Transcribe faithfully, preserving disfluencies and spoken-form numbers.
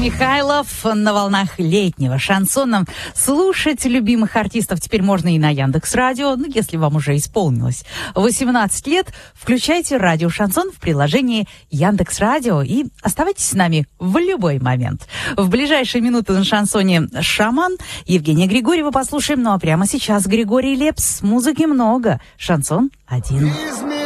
Михайлов на волнах летнего шансона. Слушать любимых артистов теперь можно и на Яндекс.Радио. Ну, если вам уже исполнилось восемнадцать лет, включайте радио «Шансон» в приложении Яндекс.Радио и оставайтесь с нами в любой момент. В ближайшие минуты на шансоне «Шаман». Евгения Григорьева послушаем. Ну а прямо сейчас Григорий Лепс. Музыки много. Шансон один.